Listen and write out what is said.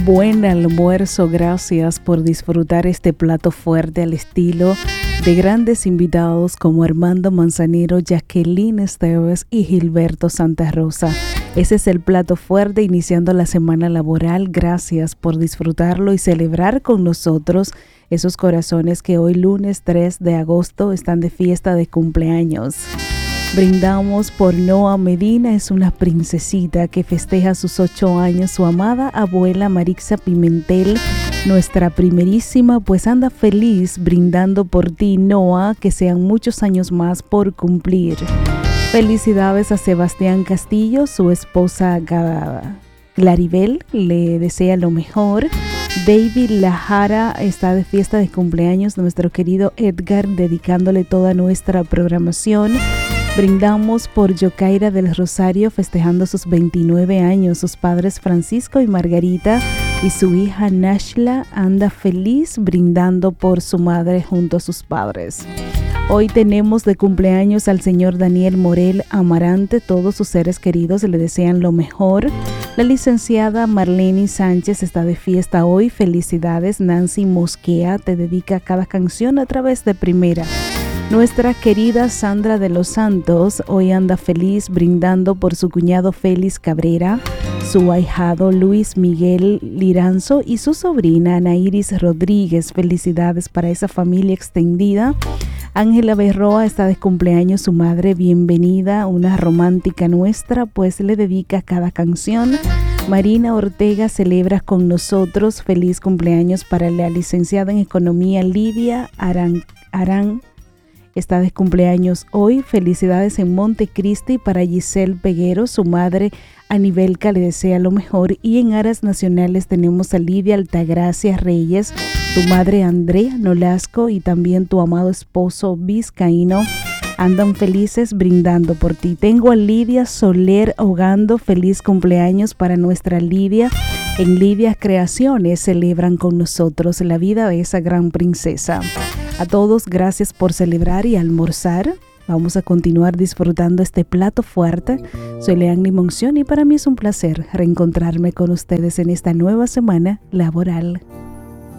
Buen almuerzo, gracias por disfrutar este plato fuerte al estilo de grandes invitados como Armando Manzanero, Jacqueline Esteves y Gilberto Santa Rosa. Ese es el plato fuerte iniciando la semana laboral. Gracias por disfrutarlo y celebrar con nosotros esos corazones que hoy lunes 3 de agosto están de fiesta de cumpleaños. Brindamos por Noa Medina, es una princesita que festeja sus 8 años. Su amada abuela Marixa Pimentel, nuestra primerísima, pues anda feliz brindando por ti, Noa, que sean muchos años más por cumplir. Felicidades a Sebastián Castillo, su esposa Claribel, le desea lo mejor. David Lajara está de fiesta de cumpleaños, nuestro querido Edgar, dedicándole toda nuestra programación. Brindamos por Yokaira del Rosario, festejando sus 29 años. Sus padres Francisco y Margarita y su hija Nashla anda feliz brindando por su madre junto a sus padres. Hoy tenemos de cumpleaños al señor Daniel Morel Amarante. Todos sus seres queridos le desean lo mejor. La licenciada Marlene Sánchez está de fiesta hoy. Felicidades. Nancy Mosquea te dedica cada canción a través de Primera. Nuestra querida Sandra de los Santos hoy anda feliz brindando por su cuñado Félix Cabrera, su ahijado Luis Miguel Liranzo y su sobrina Ana Iris Rodríguez. Felicidades para esa familia extendida. Ángela Berroa está de cumpleaños, su madre, bienvenida, una romántica nuestra, pues le dedica cada canción. Marina Ortega celebra con nosotros, feliz cumpleaños para la licenciada en Economía Lidia Arán. Está de cumpleaños hoy. Felicidades en Montecristi para Giselle Peguero, su madre Anibelca le desea lo mejor. Y en Aras Nacionales tenemos a Lidia Altagracia Reyes, tu madre Andrea Nolasco y también tu amado esposo Vizcaíno. Andan felices brindando por ti. Tengo a Lidia Soler Hogando, feliz cumpleaños para nuestra Lidia. En Lidia Creaciones celebran con nosotros la vida de esa gran princesa. A todos, gracias por celebrar y almorzar. Vamos a continuar disfrutando este plato fuerte. Soy Leanny Monción y para mí es un placer reencontrarme con ustedes en esta nueva semana laboral.